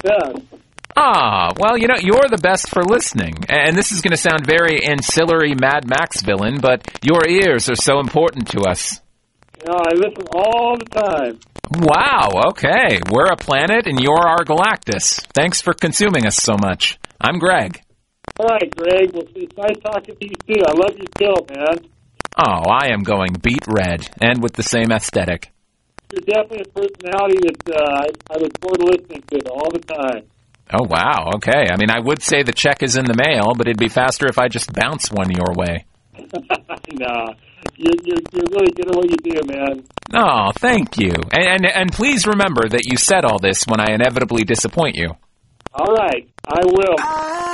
best. Ah, well, you're the best for listening. And this is going to sound very ancillary Mad Max villain, but your ears are so important to us. I listen all the time. Wow, okay. We're a planet and you're our Galactus. Thanks for consuming us so much. I'm Greg. All right, Greg. Well, it's nice talking to you, too. I love your show, man. Oh, I am going beet red, and with the same aesthetic. You're definitely a personality that I look forward to listening to all the time. Oh, wow, okay. I mean, I would say the check is in the mail, but it'd be faster if I just bounce one your way. Nah, you're really good at what you do, man. Oh, thank you. And please remember that you said all this when I inevitably disappoint you. All right, I will.